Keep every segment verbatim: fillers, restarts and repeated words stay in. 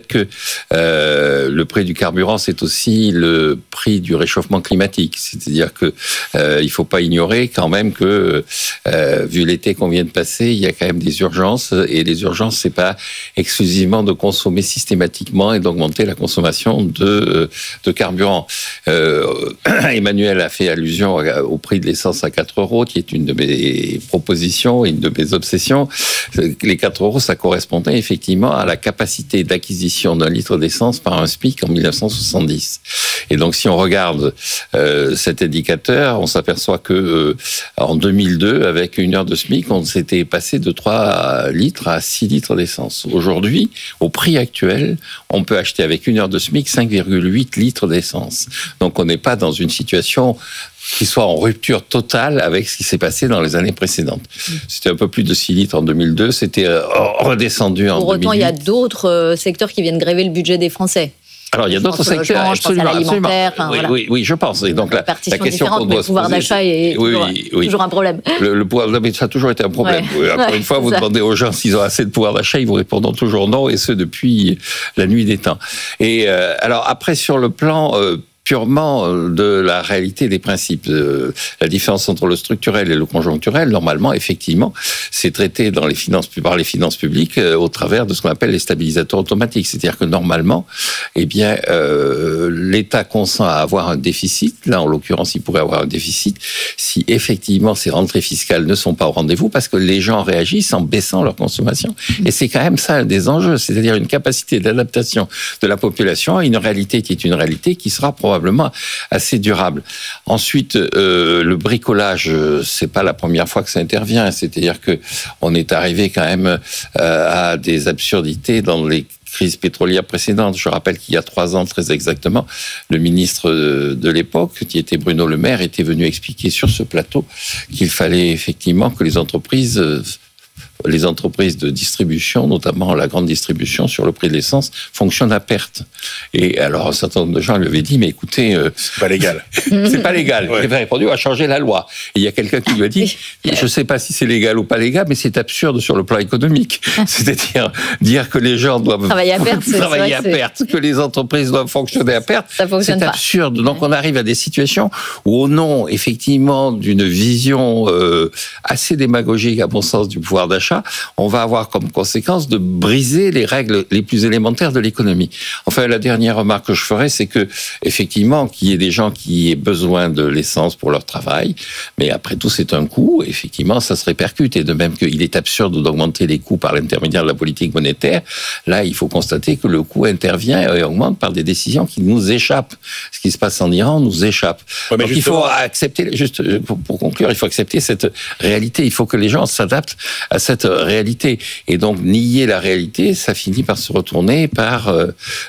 que euh, le prix du carburant, c'est aussi le prix du réchauffement climatique. C'est-à-dire que euh, il faut pas ignorer quand même que, euh, vu l'été qu'on vient de passer, il y a quand même des urgences. Et les urgences, c'est pas exclusivement de consommer systématiquement et d'augmenter la consommation de, de carburant. Euh, Emmanuel a fait allusion au prix de l'essence à quatre euros, qui est une de mes propositions, une de mes obsessions. Les quatre euros, ça correspondait effectivement à la capacité d'acquisition d'un litre d'essence par un SMIC en dix-neuf cent soixante-dix. Et donc, si on regarde euh, cet indicateur, on s'aperçoit que euh, en deux mille deux, avec une heure de SMIC, on s'était passé de trois litres à six litres d'essence. Aujourd'hui, au prix actuel, on peut acheter avec une heure de SMIC cinq virgule huit litres d'essence. Donc, on n'est pas dans une situation qui soit en rupture totale avec ce qui s'est passé dans les années précédentes. C'était un peu plus de six litres en deux mille deux, c'était redescendu en deux mille huit. Pour autant, il y a d'autres secteurs qui viennent gréver le budget des Français. Alors, il y a je d'autres secteurs, logement, absolument, je pense à l'alimentaire, absolument. Enfin, Oui, voilà. oui, oui, je pense. Et donc, la, la question qu'on doit le pouvoir se poser, d'achat est oui, toujours, oui, oui. toujours un problème. Le, le pouvoir d'achat, ça a toujours été un problème. Ouais. Oui, encore Ouais, une fois, vous ça. demandez aux gens s'ils ont assez de pouvoir d'achat, ils vous répondront toujours non, et ce, depuis la nuit des temps. Et euh, alors, après, sur le plan euh, purement de la réalité des principes. Euh, la différence entre le structurel et le conjoncturel, normalement, effectivement, c'est traité dans les finances, par les finances publiques euh, au travers de ce qu'on appelle les stabilisateurs automatiques. C'est-à-dire que normalement, eh bien, euh, l'État consent à avoir un déficit. Là, en l'occurrence, il pourrait avoir un déficit si effectivement ces rentrées fiscales ne sont pas au rendez-vous, parce que les gens réagissent en baissant leur consommation. Et c'est quand même ça un des enjeux, c'est-à-dire une capacité d'adaptation de la population à une réalité qui est une réalité qui sera probablement assez durable. Ensuite, euh, le bricolage, c'est pas la première fois que ça intervient. C'est-à-dire que on est arrivé quand même euh, à des absurdités dans les crises pétrolières précédentes. Je rappelle qu'il y a trois ans, très exactement, le ministre de l'époque, qui était Bruno Le Maire, était venu expliquer sur ce plateau qu'il fallait effectivement que les entreprises les entreprises de distribution, notamment la grande distribution sur le prix de l'essence, fonctionnent à perte. Et alors, un certain nombre de gens lui avaient dit, mais écoutez... Euh, c'est pas légal. c'est pas légal. Ouais. Il avait répondu, on va changer la loi. Et il y a quelqu'un qui lui a dit, je sais pas si c'est légal ou pas légal, mais c'est absurde sur le plan économique. C'est-à-dire, dire que les gens doivent... Travailler à perte. C'est travailler à c'est... perte, que les entreprises doivent fonctionner à perte. Ça fonctionne c'est pas. absurde. Donc, on arrive à des situations où, au nom, effectivement, d'une vision euh, assez démagogique, à mon sens, du pouvoir d'achat, on va avoir comme conséquence de briser les règles les plus élémentaires de l'économie. Enfin, la dernière remarque que je ferai, c'est que, effectivement, qu'il y ait des gens qui aient besoin de l'essence pour leur travail, mais après tout, c'est un coût, effectivement, ça se répercute, et de même qu'il est absurde d'augmenter les coûts par l'intermédiaire de la politique monétaire, là, il faut constater que le coût intervient et augmente par des décisions qui nous échappent. Ce qui se passe en Iran nous échappe. Ouais, Donc, il faut accepter, juste pour, pour conclure, il faut accepter cette réalité, il faut que les gens s'adaptent à cette réalité. Et donc, nier la réalité, ça finit par se retourner par... Euh,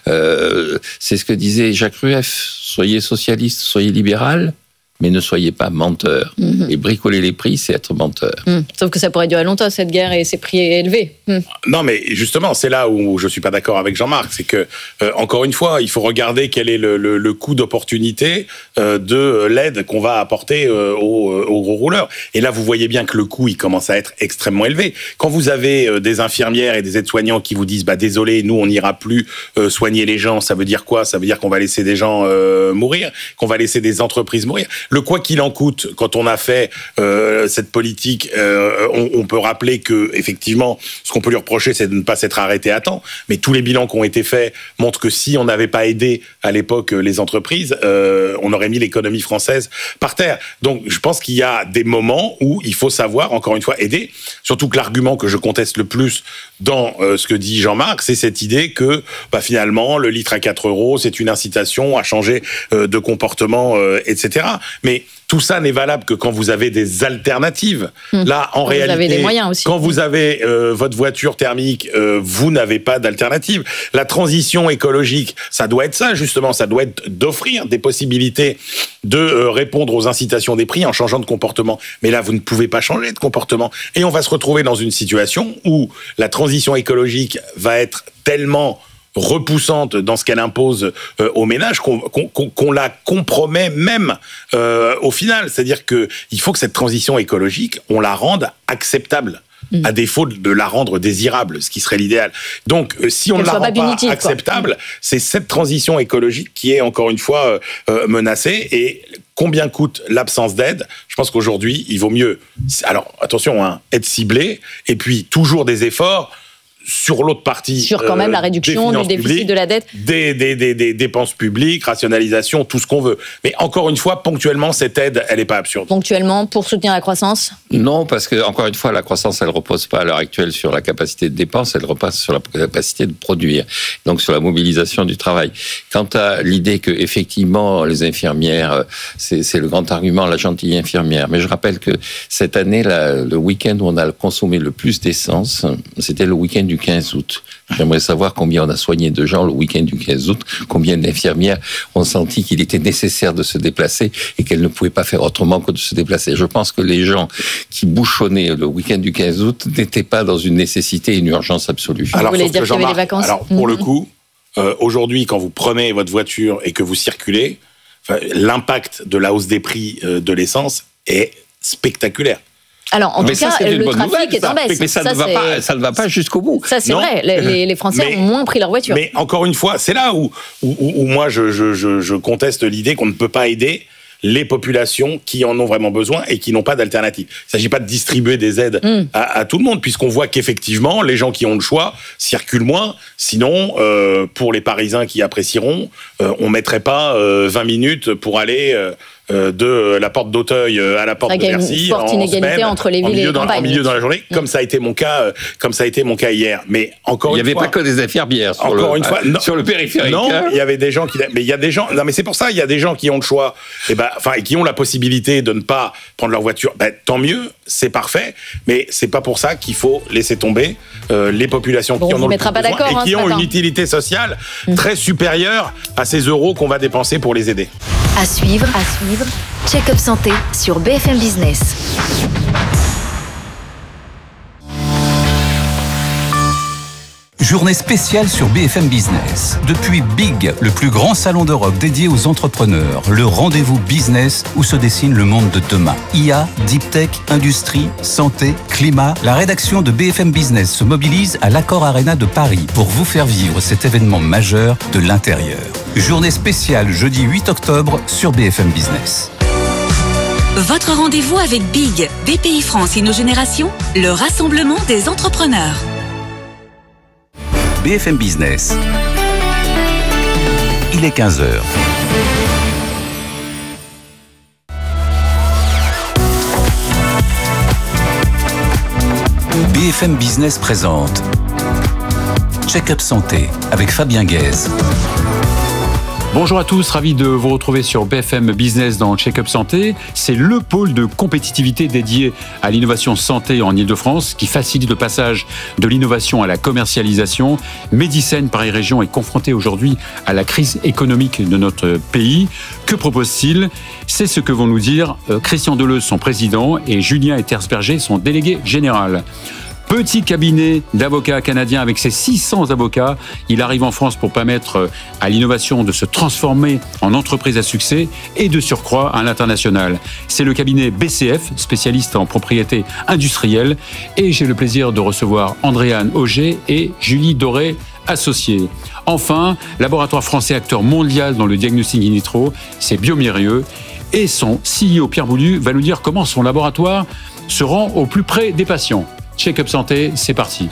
euh, c'est ce que disait Jacques Rueff, soyez socialiste, soyez libéral, mais ne soyez pas menteur. Mmh. Et bricoler les prix, c'est être menteur. Mmh. Sauf que ça pourrait durer longtemps, cette guerre, et ces prix élevés. Mmh. Non, mais justement, c'est là où je ne suis pas d'accord avec Jean-Marc. C'est que, euh, encore une fois, il faut regarder quel est le, le, le coût d'opportunité euh, de l'aide qu'on va apporter euh, aux, aux gros rouleurs. Et là, vous voyez bien que le coût, il commence à être extrêmement élevé. Quand vous avez euh, des infirmières et des aides-soignants qui vous disent bah, « désolé, nous, on n'ira plus euh, soigner les gens », ça veut dire quoi ? Ça veut dire qu'on va laisser des gens euh, mourir, qu'on va laisser des entreprises mourir. Le quoi qu'il en coûte, quand on a fait euh, cette politique, euh, on, on peut rappeler que effectivement, ce qu'on peut lui reprocher, c'est de ne pas s'être arrêté à temps. Mais tous les bilans qui ont été faits montrent que si on n'avait pas aidé à l'époque les entreprises, euh, on aurait mis l'économie française par terre. Donc, je pense qu'il y a des moments où il faut savoir, encore une fois, aider. Surtout que l'argument que je conteste le plus dans euh, ce que dit Jean-Marc, c'est cette idée que bah, finalement, le litre à quatre euros, c'est une incitation à changer euh, de comportement, euh, et cetera. Mais tout ça n'est valable que quand vous avez des alternatives. Mmh. Là, en quand réalité, vous avez des moyens aussi. Quand vous avez euh, votre voiture thermique, euh, vous n'avez pas d'alternative. La transition écologique, ça doit être ça, justement. Ça doit être d'offrir des possibilités de euh, répondre aux incitations des prix en changeant de comportement. Mais là, vous ne pouvez pas changer de comportement. Et on va se retrouver dans une situation où la transition écologique va être tellement repoussante dans ce qu'elle impose euh, aux ménages qu'on, qu'on, qu'on la compromet même euh, au final. C'est-à-dire que il faut que cette transition écologique, on la rende acceptable. mmh. à défaut de la rendre désirable, ce qui serait l'idéal. Donc, euh, si on ne la rend pas, punitive, pas acceptable, quoi. C'est cette transition écologique qui est encore une fois euh, menacée. Et combien coûte l'absence d'aide ? Je pense qu'aujourd'hui, il vaut mieux, alors attention, hein, être ciblé, et puis toujours des efforts sur l'autre partie, sur quand même euh, la réduction du déficit publiques, de la dette, des, des, des, des dépenses publiques, rationalisation, tout ce qu'on veut. Mais encore une fois, ponctuellement, cette aide, elle n'est pas absurde. Ponctuellement, pour soutenir la croissance ? Non, parce que encore une fois, la croissance, elle repose pas à l'heure actuelle sur la capacité de dépense, elle repose sur la capacité de produire, donc sur la mobilisation du travail. Quant à l'idée que effectivement les infirmières, c'est, c'est le grand argument, la gentille infirmière. Mais je rappelle que cette année, la, le week-end où on a consommé le plus d'essence, c'était le week-end du quinze août. J'aimerais savoir combien on a soigné de gens le week-end du quinze août, combien d'infirmières ont senti qu'il était nécessaire de se déplacer et qu'elles ne pouvaient pas faire autrement que de se déplacer. Je pense que les gens qui bouchonnaient le week-end du quinze août n'étaient pas dans une nécessité et une urgence absolue. Alors, vous voulez dire qu'il y avait des vacances ? Alors, pour mmh. le coup, euh, aujourd'hui, quand vous prenez votre voiture et que vous circulez, l'impact de la hausse des prix euh, de l'essence est spectaculaire. Alors, en mais tout ça, cas, le trafic nouvelle, est en baisse. Mais ça, ça, ne va pas, ça ne va pas jusqu'au bout. Ça, c'est non. vrai. Les, les Français mais, ont moins pris leur voiture. Mais encore une fois, c'est là où, où, où moi, je, je, je, je conteste l'idée qu'on ne peut pas aider les populations qui en ont vraiment besoin et qui n'ont pas d'alternative. Il ne s'agit pas de distribuer des aides mmh. à, à tout le monde, puisqu'on voit qu'effectivement, les gens qui ont le choix circulent moins. Sinon, euh, pour les Parisiens qui apprécieront, euh, on ne mettrait pas euh, vingt minutes pour aller... Euh, de la porte d'Auteuil à la porte de Bercy. Il y a une forte inégalité semaine, entre les villes et les campagnes. En milieu dans la journée, mmh. comme ça a été mon cas, comme ça a été mon cas hier. Mais encore une fois, il n'y avait fois, pas que des infirmières sur encore le, une fois, non, sur le périphérique. Non, il y avait des gens qui, mais il y a des gens. Non, mais c'est pour ça, il y a des gens qui ont le choix, et ben, enfin, qui ont la possibilité de ne pas prendre leur voiture. Ben, tant mieux, c'est parfait. Mais c'est pas pour ça qu'il faut laisser tomber euh, les populations bon, qui en ont le plus besoin et hein, qui ont une utilité sociale mmh. très supérieure à ces euros qu'on va dépenser pour les aider. À suivre, à suivre. Check-up santé sur B F M Business. Journée spéciale sur B F M Business. Depuis Big, le plus grand salon d'Europe dédié aux entrepreneurs, le rendez-vous business où se dessine le monde de demain. I A, Deep Tech, industrie, santé, climat. La rédaction de B F M Business se mobilise à l'Accor Arena de Paris pour vous faire vivre cet événement majeur de l'intérieur. Journée spéciale jeudi huit octobre sur B F M Business. Votre rendez-vous avec Big, B P I France Innogénération, le rassemblement des entrepreneurs. B F M Business. Il est quinze heures. B F M Business présente Check-up santé avec Fabien Guèze. Bonjour à tous, ravi de vous retrouver sur B F M Business dans Check-up Santé. C'est le pôle de compétitivité dédié à l'innovation santé en Ile-de-France qui facilite le passage de l'innovation à la commercialisation. Medicine Paris Région est confronté aujourd'hui à la crise économique de notre pays. Que propose-t-il ? C'est ce que vont nous dire Christian Deleuze, son président, et Julien Ethersberger, son délégué général. Petit cabinet d'avocats canadiens avec ses six cents avocats. Il arrive en France pour permettre à l'innovation de se transformer en entreprise à succès et de surcroît à l'international. C'est le cabinet B C F, spécialiste en propriété industrielle. Et j'ai le plaisir de recevoir Andréane Auger et Julie Doré, associés. Enfin, laboratoire français acteur mondial dans le diagnostic in vitro, c'est Biomérieux. Et son C E O Pierre Boulud va nous dire comment son laboratoire se rend au plus près des patients. Check-up santé, c'est parti.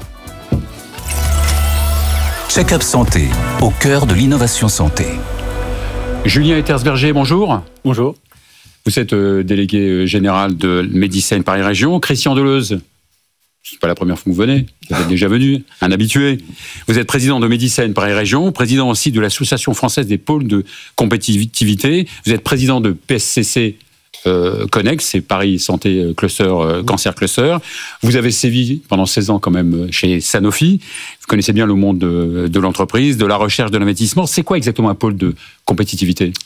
Check-up santé, au cœur de l'innovation santé. Julien Ethersberger, bonjour. Bonjour. Vous êtes euh, délégué général de Medicine Paris Région. Christian Deleuze, c'est pas la première fois que vous venez, vous êtes déjà venu, un habitué. Vous êtes président de Medicine Paris Région, président aussi de l'Association française des pôles de compétitivité. Vous êtes président de P S C C Euh, Connex, c'est Paris Santé Cluster, euh, Cancer Cluster. Vous avez sévi pendant seize ans quand même chez Sanofi. Vous connaissez bien le monde de, de l'entreprise, de la recherche, de l'investissement. C'est quoi exactement un pôle de compétitivité ?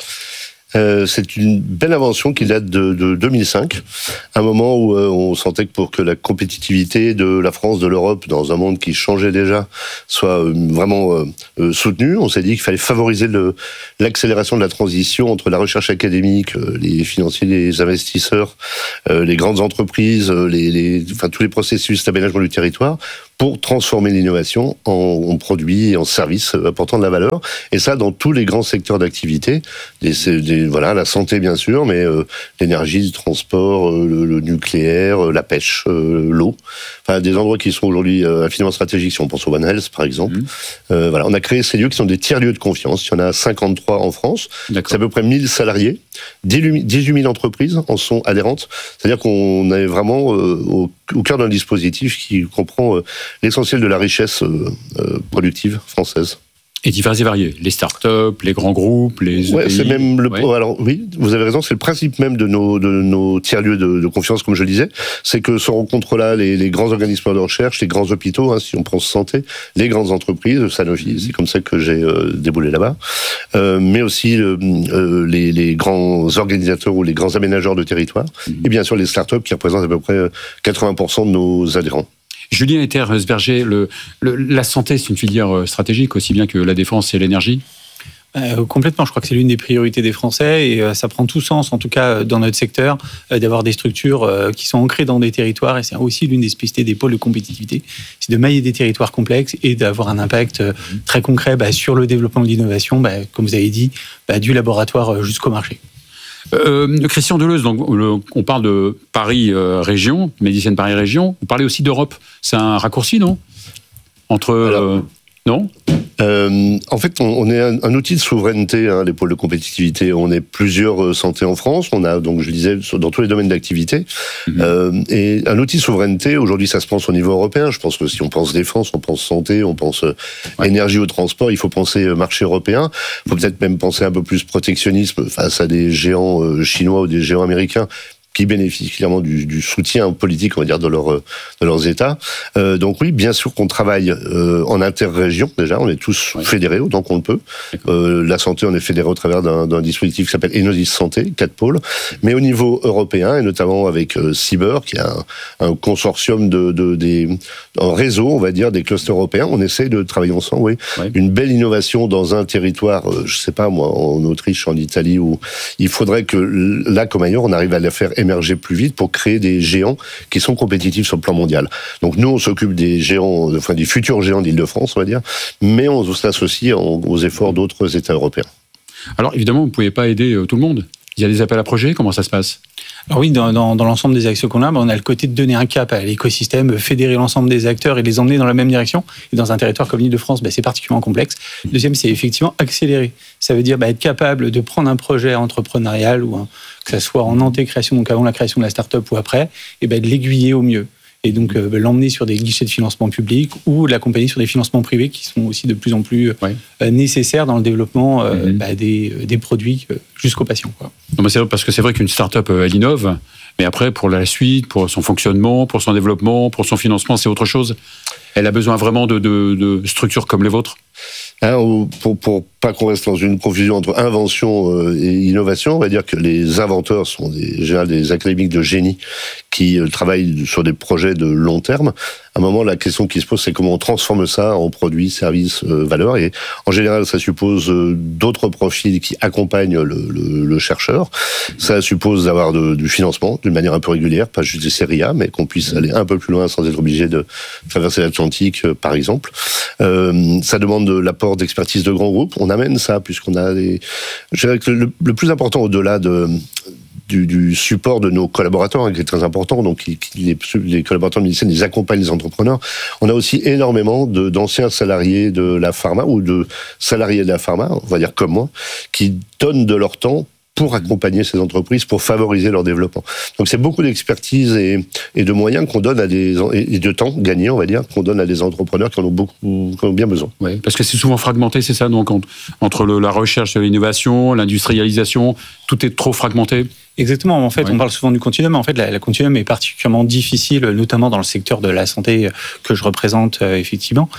Euh, c'est une belle invention qui date de, de deux mille cinq, un moment où euh, on sentait que pour que la compétitivité de la France, de l'Europe, dans un monde qui changeait déjà, soit euh, vraiment euh, euh, soutenue, on s'est dit qu'il fallait favoriser le, l'accélération de la transition entre la recherche académique, euh, les financiers, les investisseurs, euh, les grandes entreprises, euh, les, les, enfin, tous les processus d'aménagement du territoire, pour transformer l'innovation en, en produits et en services apportant de la valeur. Et ça, dans tous les grands secteurs d'activité. Des, des, voilà, la santé, bien sûr, mais euh, l'énergie, le transport, euh, le, le nucléaire, euh, la pêche, euh, l'eau. Enfin, des endroits qui sont aujourd'hui euh, infiniment stratégiques, si on pense au One Health, par exemple. Mmh. Euh, voilà, on a créé ces lieux qui sont des tiers-lieux de confiance. Il y en a cinquante-trois en France. D'accord. C'est à peu près mille salariés. dix-huit mille entreprises en sont adhérentes. C'est-à-dire qu'on est vraiment euh, au, au cœur d'un dispositif qui comprend euh, l'essentiel de la richesse euh, euh, productive française. Et divers et variés, les startups, les grands groupes, les ouais, E T I. C'est même le. Ouais. Alors oui, vous avez raison, c'est le principe même de nos de nos tiers-lieux de, de confiance, comme je le disais, c'est que se rencontrent là les, les grands organismes de recherche, les grands hôpitaux, hein, si on pense santé, les grandes entreprises, Sanofi, c'est comme ça que j'ai euh, déboulé là-bas, euh, mais aussi euh, les, les grands organisateurs ou les grands aménageurs de territoire, mmh. et bien sûr les startups qui représentent à peu près quatre-vingts pour cent de nos adhérents. Julien Etter-Sberger, le, le, la santé, c'est une filière stratégique aussi bien que la défense et l'énergie ? Euh, complètement, je crois que c'est l'une des priorités des Français et euh, ça prend tout sens, en tout cas dans notre secteur, euh, d'avoir des structures euh, qui sont ancrées dans des territoires et c'est aussi l'une des spécificités des pôles de compétitivité, c'est de mailler des territoires complexes et d'avoir un impact euh, très concret bah, sur le développement de l'innovation, bah, comme vous avez dit, bah, du laboratoire jusqu'au marché. Euh, Christian Deleuze, donc, le, on parle de Paris euh, région, Médicine Paris région. Vous parlez aussi d'Europe. C'est un raccourci, non ? Entre Alors, euh, non euh, En fait, on, on est un, un outil de souveraineté, hein, les pôles de compétitivité. On est plusieurs euh, santé en France. On a donc, je disais, dans tous les domaines d'activité. Mmh. Euh, et un outil de souveraineté. Aujourd'hui, ça se pense au niveau européen. Je pense que si on pense défense, on pense santé, on pense euh, ouais. énergie ou transport. Il faut penser euh, marché européen. Il faut peut-être même penser un peu plus protectionnisme face à des géants euh, chinois ou des géants américains qui bénéficient clairement du, du soutien politique, on va dire, de, leur, de leurs États. Euh, donc oui, bien sûr qu'on travaille euh, en interrégion, déjà, on est tous ouais. fédérés autant qu'on le peut. Euh, la santé, on est fédérés au travers d'un, d'un dispositif qui s'appelle Enosis Santé, quatre pôles, mais au niveau européen, et notamment avec euh, Cyber, qui est un, un consortium de, de des, un réseau, on va dire, des clusters européens, on essaie de travailler ensemble, oui. Ouais. Une belle innovation dans un territoire, euh, je sais pas moi, en Autriche, en Italie, où il faudrait que là, comme ailleurs, on arrive à la faire émerger plus vite pour créer des géants qui sont compétitifs sur le plan mondial. Donc nous, on s'occupe des géants, enfin des futurs géants d'Île-de-France, on va dire, mais on s'associe aux efforts d'autres États européens. Alors évidemment, vous ne pouvez pas aider tout le monde. Il y a des appels à projets, comment ça se passe ? Alors oui, dans, dans, dans l'ensemble des actions qu'on a, on a le côté de donner un cap à l'écosystème, fédérer l'ensemble des acteurs et les emmener dans la même direction. Et dans un territoire comme l'Île-de-France, bah, c'est particulièrement complexe. Deuxième, c'est effectivement accélérer. Ça veut dire bah, être capable de prendre un projet entrepreneurial, ou un, que ça soit en anté-création, donc avant la création de la start-up ou après, et bah, de l'aiguiller au mieux. Et donc euh, l'emmener sur des guichets de financement public ou l'accompagner sur des financements privés qui sont aussi de plus en plus ouais. euh, nécessaires dans le développement euh, mmh. bah, des, des produits euh, jusqu'aux patients. Quoi. Non, mais c'est vrai, parce que c'est vrai qu'une start-up, elle innove, mais après, pour la suite, pour son fonctionnement, pour son développement, pour son financement, c'est autre chose. Elle a besoin vraiment de, de, de structures comme les vôtres. Hein, pour, pour pas qu'on reste dans une confusion entre invention et innovation, on va dire que les inventeurs sont des, en général des académiques de génie qui euh, travaillent sur des projets de long terme. À un moment, la question qui se pose, c'est comment on transforme ça en produits, services, euh, valeurs. Et en général, ça suppose euh, d'autres profils qui accompagnent le, le, le chercheur. Ça suppose d'avoir de, du financement d'une manière un peu régulière, pas juste des séries A, mais qu'on puisse aller un peu plus loin sans être obligé de traverser l'Atlantique, euh, par exemple. Euh, ça demande de l'apport d'expertise de grands groupes. On amène ça, puisqu'on a des... Je dirais que le, le plus important, au-delà de... Du, du support de nos collaborateurs, hein, qui est très important, donc qui, qui, les, les collaborateurs de Médicine, ils accompagnent les entrepreneurs. On a aussi énormément de, d'anciens salariés de la pharma, ou de salariés de la pharma, on va dire comme moi, qui donnent de leur temps pour accompagner ces entreprises, pour favoriser leur développement. Donc c'est beaucoup d'expertise et, et de moyens qu'on donne à des, et de temps gagné, on va dire, qu'on donne à des entrepreneurs qui en ont beaucoup, qui en ont bien besoin. Oui, parce que c'est souvent fragmenté, c'est ça, donc entre le, la recherche et l'innovation, l'industrialisation, tout est trop fragmenté. Exactement. En fait, oui. On parle souvent du continuum. En fait, la, la continuum est particulièrement difficile, notamment dans le secteur de la santé que je représente, euh, effectivement.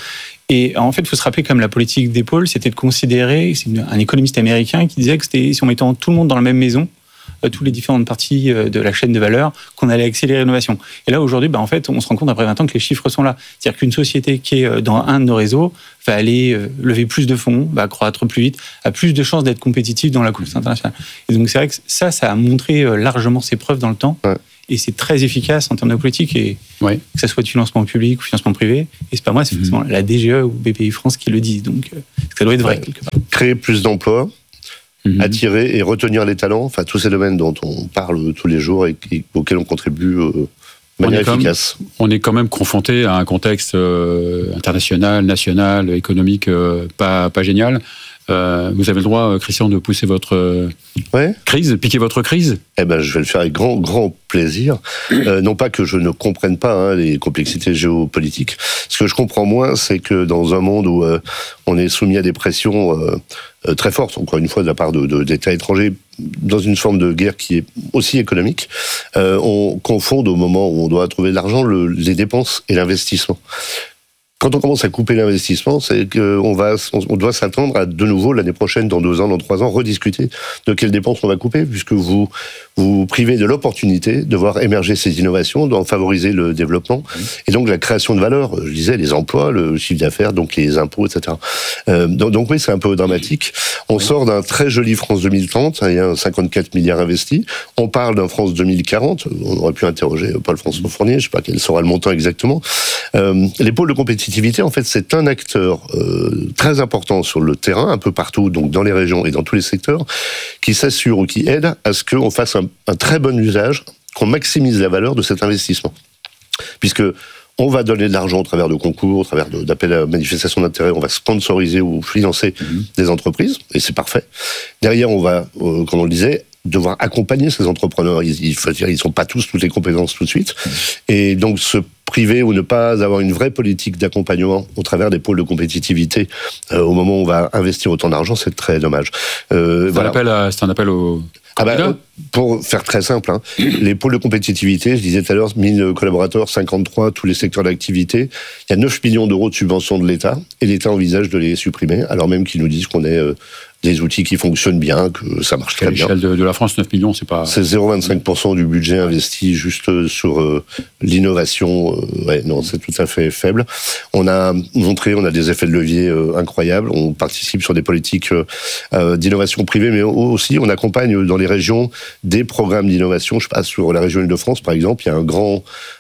Et en fait, il faut se rappeler comme la politique des pôles, c'était de considérer, c'est une, un économiste américain qui disait que c'était, si on mettait tout le monde dans la même maison, euh, toutes les différentes parties euh, de la chaîne de valeur, qu'on allait accélérer l'innovation. Et là, aujourd'hui, bah, en fait, on se rend compte après vingt ans que les chiffres sont là. C'est-à-dire qu'une société qui est dans un de nos réseaux va aller euh, lever plus de fonds, va croître plus vite, a plus de chances d'être compétitive dans la course internationale. Et donc, c'est vrai que ça, ça a montré euh, largement ses preuves dans le temps. Ouais. Et c'est très efficace en termes de politique, et ouais. que ce soit de financement public ou financement privé. Et c'est pas moi, c'est forcément mmh. la D G E ou B P I France qui le disent. Donc, euh, ça doit être vrai, ouais. quelque part. Créer plus d'emplois, mmh. attirer et retenir les talents, enfin, tous ces domaines dont on parle tous les jours et, et auxquels on contribue euh, de manière on efficace. Même, on est quand même confronté à un contexte euh, international, national, économique euh, pas, pas génial. Euh, vous avez le droit, Christian, de pousser votre euh, ouais. crise, de piquer votre crise. Eh ben, je vais le faire avec grand, grand plaisir. Euh, non pas que je ne comprenne pas hein, les complexités géopolitiques. Ce que je comprends moins, c'est que dans un monde où euh, on est soumis à des pressions euh, euh, très fortes, encore une fois, de la part de, de, d'États étrangers, dans une forme de guerre qui est aussi économique, euh, on confonde au moment où on doit trouver de l'argent le, les dépenses et l'investissement. Quand on commence à couper l'investissement, c'est qu'on va, on doit s'attendre à de nouveau l'année prochaine, dans deux ans, dans trois ans, rediscuter de quelles dépenses on va couper, puisque vous vous privez de l'opportunité de voir émerger ces innovations, d'en favoriser le développement, et donc la création de valeur. Je disais les emplois, le chiffre d'affaires, donc les impôts, et cetera. Euh, donc, donc oui, c'est un peu dramatique. On oui. sort d'un très joli France deux mille trente, il y a cinquante-quatre milliards investis. On parle d'un France deux mille quarante. On aurait pu interroger Paul-François Fournier, je ne sais pas quel sera le montant exactement. Euh, les pôles de compétitivité, en fait, c'est un acteur euh, très important sur le terrain, un peu partout, donc dans les régions et dans tous les secteurs, qui s'assure ou qui aide à ce qu'on fasse un, un très bon usage, qu'on maximise la valeur de cet investissement. Puisque on va donner de l'argent au travers de concours, au travers de, d'appels à manifestation d'intérêt, on va sponsoriser ou financer mmh. des entreprises, et c'est parfait. Derrière, on va, euh, comme on le disait, devoir accompagner ces entrepreneurs. Ils, il faut dire, ils sont pas tous toutes les compétences tout de suite. Et donc, se priver ou ne pas avoir une vraie politique d'accompagnement au travers des pôles de compétitivité euh, au moment où on va investir autant d'argent, c'est très dommage. Euh, c'est, voilà. un appel à, c'est un appel au... Ah bah, pour faire très simple, hein, les pôles de compétitivité, je disais tout à l'heure, mille collaborateurs, cinquante-trois, tous les secteurs d'activité, il y a neuf millions d'euros de subventions de l'État, et l'État envisage de les supprimer, alors même qu'ils nous disent qu'on est euh, des outils qui fonctionnent bien, que ça marche très bien. À l'échelle de, de la France, neuf millions, c'est pas... C'est zéro virgule vingt-cinq pour cent du budget investi juste sur euh, l'innovation. Euh, ouais, non, c'est tout à fait faible. On a montré, on a des effets de levier euh, incroyables. On participe sur des politiques euh, d'innovation privée, mais aussi on accompagne dans les régions des programmes d'innovation. Je passe sur la région Île-de-France, par exemple, il y a un grand...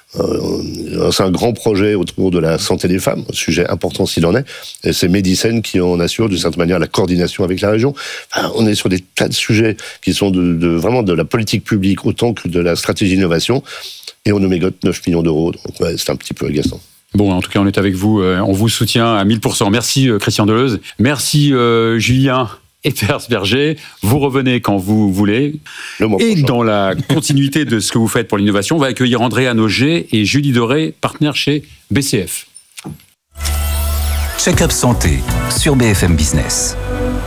Euh, c'est un grand projet autour de la santé des femmes, un sujet important s'il en est, et c'est Medicène qui en assure d'une certaine manière la coordination avec la région. Enfin, on est sur des tas de sujets qui sont de, de, vraiment de la politique publique autant que de la stratégie d'innovation, et on nous mégote neuf millions d'euros, donc ouais, c'est un petit peu agaçant. Bon, en tout cas, on est avec vous, on vous soutient à mille pour cent. Merci Christian Deleuze, merci euh, Julien Epers-Berger, vous revenez quand vous voulez. Et dans la continuité de ce que vous faites pour l'innovation, on va accueillir Andrea Noger et Julie Doré, partenaires chez B C F. Check-up santé sur B F M Business.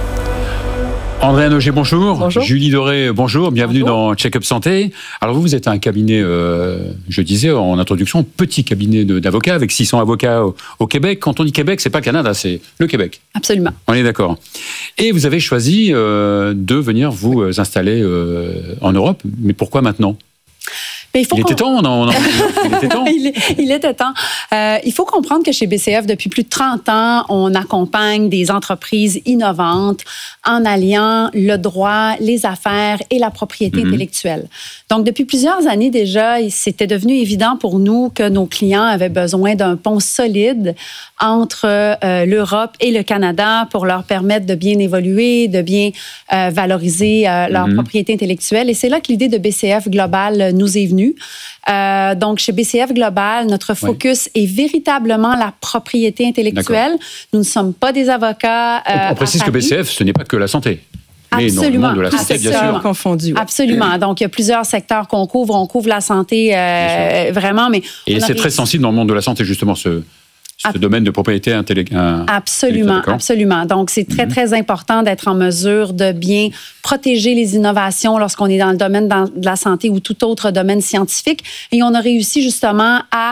Andrea Noger, bonjour. Bonjour. Julie Doré, bonjour. Bienvenue bonjour. dans Check-up Santé. Alors vous, vous êtes un cabinet, euh, je disais en introduction, petit cabinet de, d'avocats avec six cents avocats au, au Québec. Quand on dit Québec, c'est pas Canada, c'est le Québec. Absolument. On est d'accord. Et vous avez choisi euh, de venir vous installer euh, en Europe. Mais pourquoi maintenant ? Mais il, faut il était temps, non, non, il était temps. il, il était temps. Euh, il faut comprendre que chez B C F, depuis plus de trente ans, on accompagne des entreprises innovantes en alliant le droit, les affaires et la propriété mm-hmm. intellectuelle. Donc, depuis plusieurs années déjà, c'était devenu évident pour nous que nos clients avaient besoin d'un pont solide entre euh, l'Europe et le Canada pour leur permettre de bien évoluer, de bien euh, valoriser euh, leur mm-hmm. propriété intellectuelle. Et c'est là que l'idée de B C F Global nous est venue. Euh, donc, chez B C F Global, notre focus oui. est véritablement la propriété intellectuelle. D'accord. Nous ne sommes pas des avocats. Euh, on précise que B C F, ce n'est pas que la santé. Absolument. Mais dans le monde de la santé, bien sûr. Confondu. Ouais. Absolument. Donc, il y a plusieurs secteurs qu'on couvre. On couvre la santé euh, vraiment, mais... Et c'est très sensible dans le monde de la santé, justement, ce... ce Ab- domaine de propriété intellectuelle. Absolument, absolument. Donc, c'est très, mm-hmm. très important d'être en mesure de bien protéger les innovations lorsqu'on est dans le domaine de la santé ou tout autre domaine scientifique. Et on a réussi justement à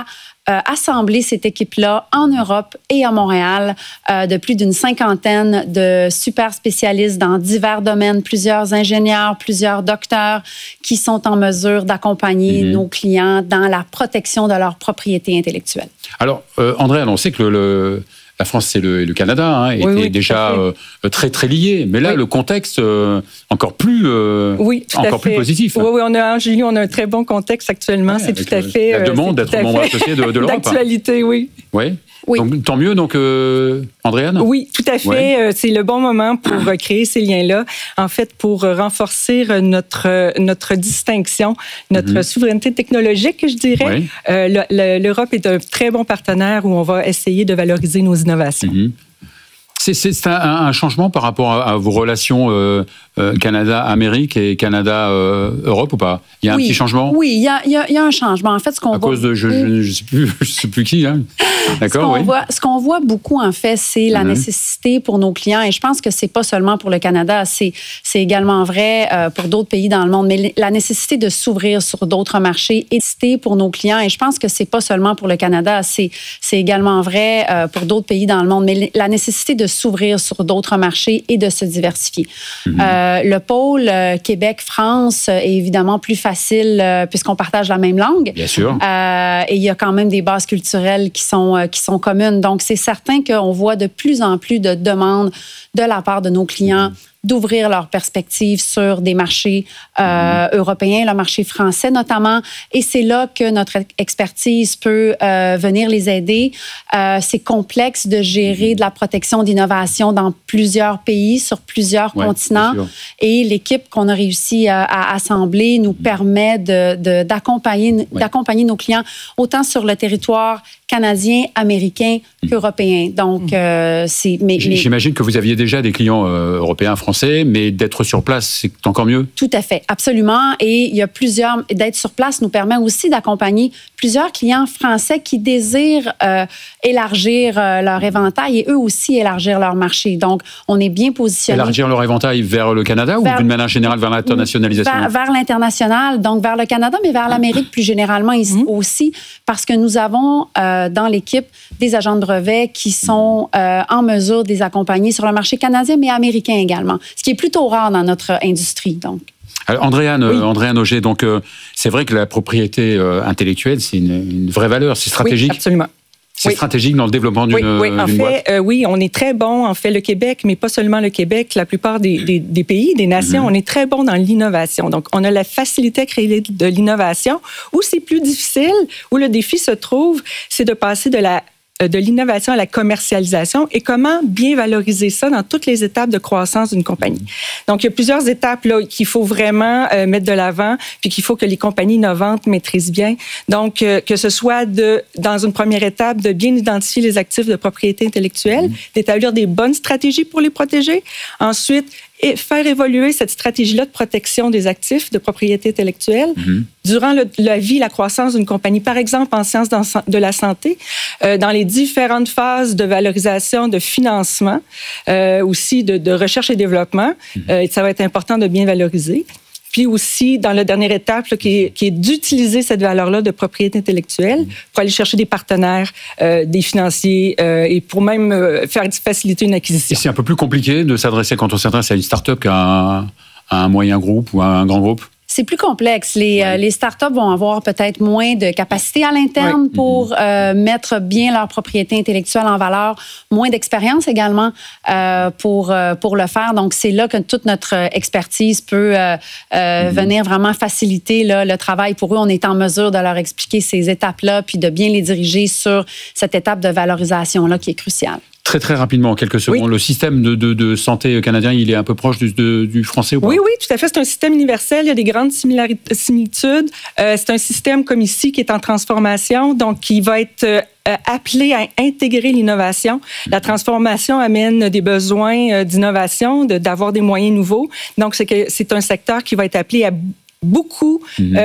euh, assemblé cette équipe-là en Europe et à Montréal euh, de plus d'une cinquantaine de super spécialistes dans divers domaines, plusieurs ingénieurs, plusieurs docteurs qui sont en mesure d'accompagner mmh. nos clients dans la protection de leur propriété intellectuelle. Alors, euh, André, on sait que le, le, la France c'est le, et le Canada hein, étaient oui, oui, déjà euh, très très liés, mais là oui. le contexte euh, encore plus euh, oui, tout encore à fait. plus positif. Oui, oui, on a, Julie, on a un très bon contexte actuellement. Ouais, c'est tout à fait la demande d'être membre associé de, de l'Europe. D'actualité, oui. Oui. Oui. Donc, tant mieux, donc, euh, Andréane? Oui, tout à fait. Ouais. C'est le bon moment pour créer ces liens-là. En fait, pour renforcer notre, notre distinction, notre mm-hmm. souveraineté technologique, je dirais. Oui. Euh, L'Europe est un très bon partenaire où on va essayer de valoriser nos innovations. Mm-hmm. C'est, c'est un, un changement par rapport à, à vos relations euh, euh, Canada-Amérique et Canada-Europe ou pas? Il y a oui. un petit changement? Oui, il y a, il y a, il y a un changement. En fait, ce qu'on à voit... cause de... Je ne sais plus, je sais plus qui, là. D'accord, ce qu'on oui. voit, ce qu'on voit beaucoup, en fait, c'est la mm-hmm. nécessité pour nos clients, et je pense que c'est pas seulement pour le Canada, c'est, c'est également vrai euh, pour d'autres pays dans le monde, mais la nécessité de s'ouvrir sur d'autres marchés et nécessité pour nos clients, et je pense que c'est pas seulement pour le Canada, c'est, c'est également vrai euh, pour d'autres pays dans le monde, mais la nécessité de s'ouvrir sur d'autres marchés et de se diversifier. Mm-hmm. Euh, le pôle euh, Québec-France est évidemment plus facile euh, puisqu'on partage la même langue. Bien sûr. Euh, et il y a quand même des bases culturelles qui sont, euh, qui sont communes. Donc, c'est certain qu'on voit de plus en plus de demandes de la part de nos clients mm-hmm. d'ouvrir leurs perspectives sur des marchés euh, mmh. européens, le marché français notamment. Et c'est là que notre expertise peut euh, venir les aider. Euh, c'est complexe de gérer mmh. de la protection d'innovation dans plusieurs pays, sur plusieurs ouais, continents. Et l'équipe qu'on a réussi à, à assembler nous mmh. permet de, de, d'accompagner, ouais. d'accompagner nos clients autant sur le territoire canadien, américain mmh. qu'européen. Donc, euh, c'est... Mais, mais... J'imagine que vous aviez déjà des clients euh, européens, français, mais d'être sur place, c'est encore mieux? Tout à fait, absolument. Et il y a plusieurs... D'être sur place nous permet aussi d'accompagner plusieurs clients français qui désirent euh, élargir euh, leur éventail et eux aussi élargir leur marché. Donc, on est bien positionnés. Élargir leur éventail vers le Canada vers, ou d'une manière générale vers l'internationalisation? Vers, vers l'international, donc vers le Canada, mais vers l'Amérique plus généralement ici mmh. aussi, parce que nous avons... Euh, dans l'équipe des agents de brevet qui sont euh, en mesure de les accompagner sur le marché canadien, mais américain également, ce qui est plutôt rare dans notre industrie. Donc. Alors, Andréane, oui. Andréane Auger, donc, euh, c'est vrai que la propriété euh, intellectuelle, c'est une, une vraie valeur, c'est stratégique. Oui, absolument. C'est oui. stratégique dans le développement d'une, oui, oui. En d'une fait, boîte. Euh, oui, on est très bon. En fait, le Québec, mais pas seulement le Québec, la plupart des, des, des pays, des nations, mm-hmm. on est très bon dans l'innovation. Donc, on a la facilité à créer de l'innovation. Où c'est plus difficile, où le défi se trouve, c'est de passer de la de l'innovation à la commercialisation et comment bien valoriser ça dans toutes les étapes de croissance d'une compagnie. Donc, il y a plusieurs étapes là, qu'il faut vraiment euh, mettre de l'avant puis qu'il faut que les compagnies innovantes maîtrisent bien. Donc, euh, que ce soit de, dans une première étape, de bien identifier les actifs de propriété intellectuelle, d'établir des bonnes stratégies pour les protéger. Ensuite, et faire évoluer cette stratégie-là de protection des actifs de propriété intellectuelle mm-hmm. durant le, la vie, la croissance d'une compagnie. Par exemple, en sciences de la santé, euh, dans les différentes phases de valorisation, de financement, euh, aussi de, de recherche et développement, mm-hmm. euh, ça va être important de bien valoriser. Puis aussi, dans la dernière étape, là, qui, est, qui est d'utiliser cette valeur-là de propriété intellectuelle pour aller chercher des partenaires, euh, des financiers euh, et pour même euh, faire faciliter une acquisition. Et c'est un peu plus compliqué de s'adresser quand on s'adresse à une start-up qu'à un, à un moyen groupe ou à un grand groupe? C'est plus complexe. Les, ouais. euh, les startups vont avoir peut-être moins de capacité à l'interne ouais. pour mm-hmm. euh, mettre bien leur propriété intellectuelle en valeur, moins d'expérience également euh, pour, euh, pour le faire. Donc, c'est là que toute notre expertise peut euh, euh, mm-hmm. venir vraiment faciliter là, le travail pour eux. On est en mesure de leur expliquer ces étapes-là puis de bien les diriger sur cette étape de valorisation-là qui est cruciale. Très, très rapidement, en quelques secondes, oui. le système de, de, de santé canadien, il est un peu proche du, de, du français ou pas? Oui, oui, tout à fait. C'est un système universel. Il y a des grandes similitudes. Euh, c'est un système comme ici qui est en transformation, donc qui va être euh, appelé à intégrer l'innovation. La transformation amène des besoins euh, d'innovation, de, d'avoir des moyens nouveaux. Donc, c'est, que, c'est un secteur qui va être appelé à beaucoup... Mm-hmm. Euh,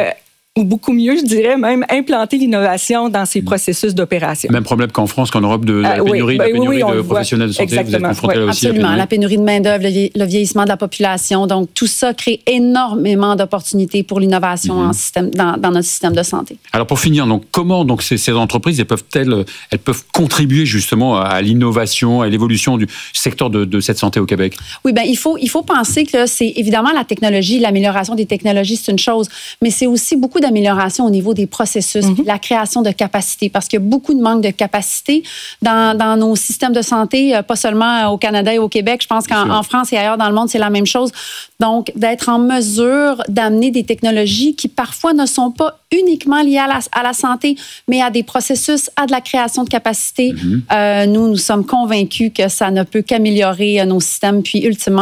ou beaucoup mieux, je dirais, même implanter l'innovation dans ces processus d'opération. Même problème qu'en France, qu'en Europe, de la Euh, oui, pénurie, ben la pénurie oui, oui, de on professionnels de voit. santé. Vous êtes Exactement. confrontés Oui, là aussi à la Absolument. pénurie. La pénurie de main-d'œuvre, le vie- le vieillissement de la population. Donc, tout ça crée énormément d'opportunités pour l'innovation Mhm. en système, dans, dans notre système de santé. Alors pour finir, donc comment donc ces, ces entreprises elles peuvent-elles elles peuvent contribuer justement à, à l'innovation, à l'évolution du secteur de, de cette santé au Québec? Oui, ben il faut il faut penser que c'est évidemment la technologie, l'amélioration des technologies, c'est une chose, mais c'est aussi beaucoup d'amélioration au niveau des processus, Mm-hmm. puis de la création de capacités, parce qu'il y a beaucoup de manque de capacité dans, dans nos systèmes de santé, euh, pas seulement au Canada et au Québec. Je pense qu'en en France et ailleurs dans le monde, c'est la même chose. Donc, d'être en mesure d'amener des technologies qui parfois ne sont pas uniquement liées à la, à la santé, mais à des processus, à de la création de capacités. Mm-hmm. Euh, nous, nous sommes convaincus que ça ne peut qu'améliorer nos systèmes, puis ultimement